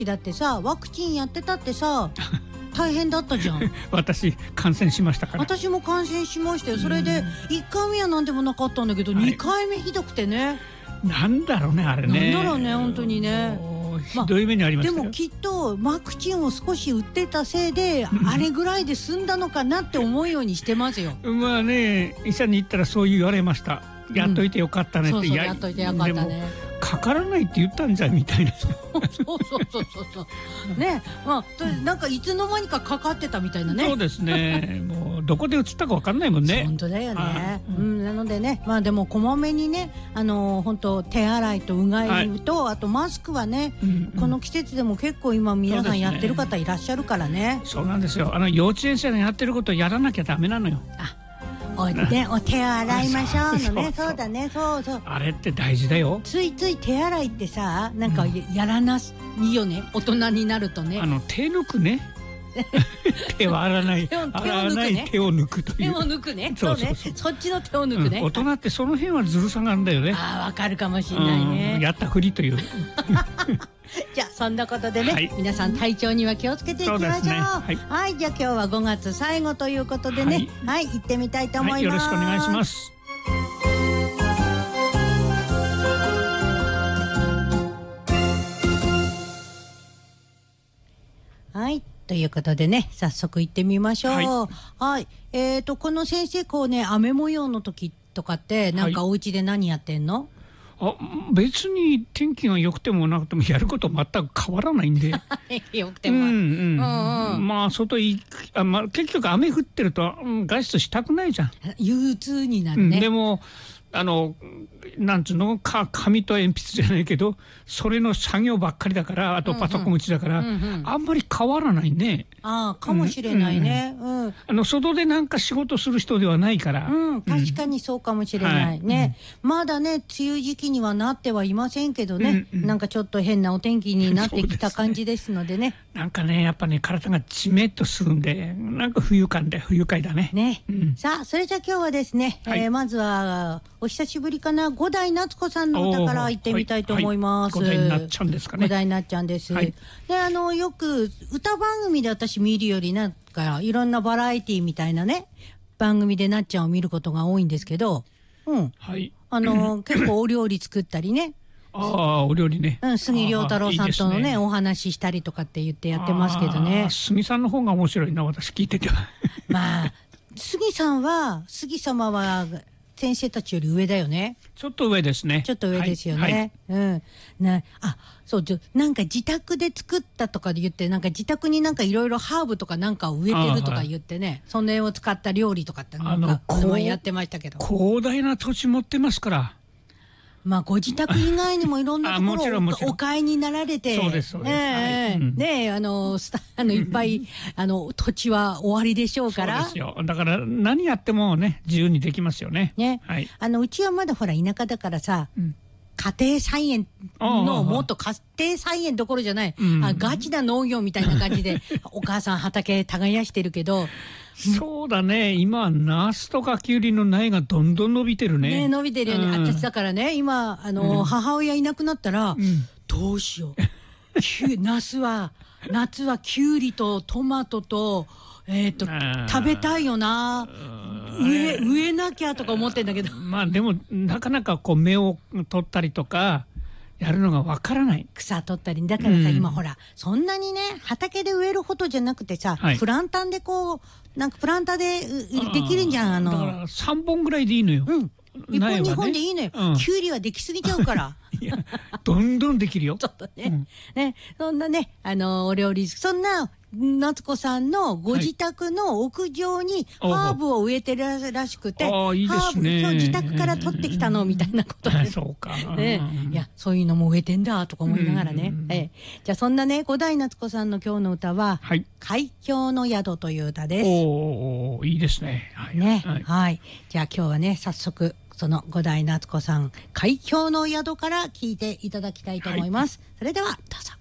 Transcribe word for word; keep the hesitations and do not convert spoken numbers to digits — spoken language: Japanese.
だってさ、ワクチンやってたってさ大変だったじゃん私感染しましたから。 私も感染しましたよ。それでいっかいめは何でもなかったんだけど、 はい、 にかいめひどくてね。 なんだろうねあれね。 なんだろうね本当にね。 ひどい目にありましたよ。 でもきっとワクチンを少し打ってたせいであれぐらいで済んだのかなって思うようにしてますよまあね、医者に行ったらそう言われました。やっといてよかったねって、 うん、そうそうやっといてよかったね。 かからないって言ったんじゃんみたいな。 そうそうそうそうそうね、まあなんかいつの間にかかかってたみたいなね。 そうですね。もうどこで移ったか分かんないもんね。 本当だよね、うん、なのでね、まあでもこまめにね、あの本当手洗いとうがいと、はい、あとマスクはね、うんうん、この季節でも結構今皆さんやってる方いらっしゃるからね。 そうなんですよ。あの幼稚園生のやってることをやらなきゃダメなのよ。あお, ね、お手を洗いましょうのね。そうだね、そうそう。 あれって大事だよ。 ついつい手洗いってさ、なんか や,、うん、やらないよね。大人になるとね。 あの手抜くね。手は洗わない、手を抜くね、洗わない手を抜くという。 手を抜くね。そうね。そっちの手を抜くね。 うん、大人ってその辺はずるさがあるんだよね。 ああ、わかるかもしれないね。 うん、やったふりという。 じゃあそんなことでね、はい、皆さん体調には気をつけていきましょう。そうですね、はい、はい、じゃあ今日はごがつ最後ということでね、はい、はい、行ってみたいと思います、はい、よろしくお願いします。はい、ということでね、早速行ってみましょう。はい、はい、えーとこの先生、こうね、雨模様の時とかってなんかお家で何やってんの？ あ、別に天気が良くてもなくてもやること全く変わらないんで良くても、うんうんうんうん、まあ外行く、あ、まあ、結局雨降ってると、うん、外出したくないじゃん。 憂鬱になるね、 うん、でもあのなんつうのか、紙と鉛筆じゃないけどそれの作業ばっかりだから、あとパソコン打ちだから、うんうん、あんまり変わらないね。 ああ、かもしれないね、うんうん、あの外でなんか仕事する人ではないから、 うん、確かにそうかもしれないね、はい、うん、まだね梅雨時期にはなってはいませんけどね、うんうん、なんかちょっと変なお天気になってきた感じですのでね、 なんかね、やっぱね体がじめっとするんで、なんか不愉快で不愉快だね。 ね、 うん、 さあそれじゃあ今日はですね、はい、えー、まずはお久しぶりかな、五代夏子さんの歌から行ってみたいと思います。 五代なっちゃんですかね。 五代なっちゃんです、はい、で、あのよく歌番組で私見るよりなんかいろんなバラエティみたいなね番組でなっちゃんを見ることが多いんですけど、うん、はい、あの結構お料理作ったりねああ、お料理ね、 うん、杉良太郎さんとの ね, いいねお話ししたりとかって言ってやってますけどね。 杉さんの方が面白いな、私聞いててまあ杉さんは、杉様は先生たちより上だよね。 ちょっと上ですね。 ちょっと上ですよね、はいはい、うん、なあ、そうちょなんか自宅で作ったとかで言って、なんか自宅になんかいろいろハーブとかなんかを植えてるとか言ってね、はい、それを使った料理とかってなんか前やってましたけど、 広大な土地持ってますから。 まあご自宅以外にもいろんなところをお買いになられて、 そうですそうです、 えーうん、で、あのスタあのいっぱいあの土地は終わりでしょうから。 そうですよ。だから何やってもね自由にできますよね。 ね、はい、あのうちはまだほら田舎だからさ、うん、家庭菜園のもっと家庭菜園どころじゃない、うん、あガチな農業みたいな感じでお母さん畑耕してるけど。 そうだね、今ナスとかキュウリの苗がどんどん伸びてるね。 ね、伸びてるよね、うん、私だからね今あの、うん、母親いなくなったら、うん、どうしようナスは夏はキュウリとトマトとえー、と食べたいよな、植え植えなきゃとか思ってんだけどまあでもなかなかこう芽を取ったりとかやるのがわからない。 草取ったりだからさ、うん、今ほらそんなにね畑で植えるほどじゃなくてさ、はい、プランターでこうなんかプランターでできるんじゃん。あのだからさんぼんぐらいでいいのよ、うん、いっぽんにほんでいいのよ、うん、キュウリはできすぎちゃうからいやどんどんできるよちょっとね、うん、ね、そんなねあのお料理そんな夏子さんのご自宅の屋上にハーブを植えてるらしくて、 はい、あ、いいですね、 ハーブ自宅から取ってきたのみたいなことで、 そうか、 ね、いやそういうのも植えてんだとか思いながらね、ええ、じゃあそんなね五代夏子さんの今日の歌は、はい、海峡の宿という歌です。 おー、いいですね、はい、 ね、はいはい、じゃあ今日はね早速その五代夏子さん海峡の宿から聞いていただきたいと思います、はい、それではどうぞ。